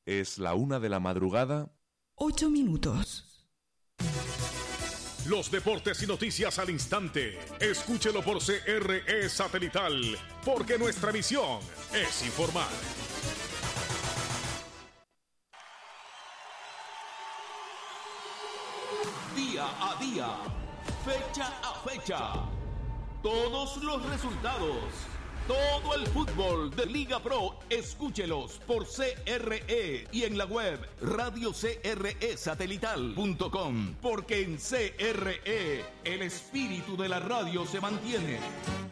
Es la 1:00 a.m. 8 minutos. Los deportes y noticias al instante. Escúchelo por CRE Satelital, porque nuestra misión es informar. Día a día, fecha a fecha, todos los resultados, todo el fútbol de Liga Pro, escúchelos por CRE y en la web radiocresatelital.com, porque en CRE el espíritu de la radio se mantiene.